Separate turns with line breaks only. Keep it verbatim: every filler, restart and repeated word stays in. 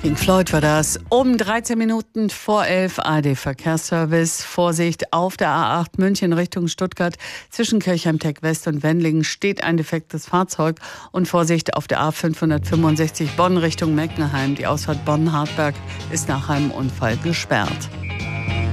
Pink Floyd war das. Um dreizehn Minuten vor elf A R D-Verkehrsservice. Vorsicht, auf der A acht München Richtung Stuttgart zwischen Kirchheim-Tech West und Wendlingen steht ein defektes Fahrzeug. Und Vorsicht, auf der A fünfhundertfünfundsechzig Bonn Richtung Meckenheim. Die Ausfahrt Bonn-Hartberg ist nach einem Unfall gesperrt.